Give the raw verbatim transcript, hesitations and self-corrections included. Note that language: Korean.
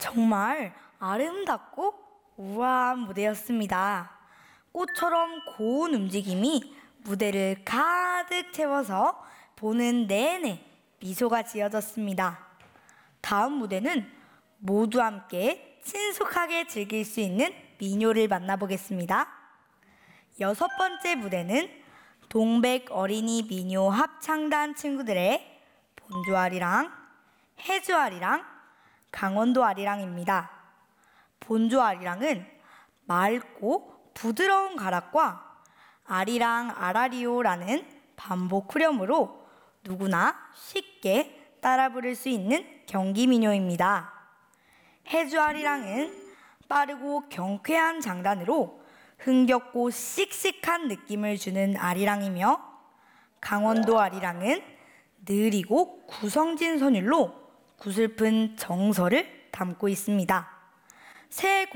정말 아름답고 우아한 무대였습니다. 꽃처럼 고운 움직임이 무대를 가득 채워서 보는 내내 미소가 지어졌습니다. 다음 무대는 모두 함께 친숙하게 즐길 수 있는 민요를 만나보겠습니다. 여섯 번째 무대는 동백 어린이 민요 합창단 친구들의 본조아리랑, 해주아리랑, 강원도아리랑입니다. 본조아리랑은 맑고 부드러운 가락과 아리랑 아라리오라는 반복 후렴으로 누구나 쉽게 따라 부를 수 있는 경기 민요입니다. 해주아리랑은 빠르고 경쾌한 장단으로 흥겹고 씩씩한 느낌을 주는 아리랑이며, 강원도 아리랑은 느리고 구성진 선율로 구슬픈 정서를 담고 있습니다. 새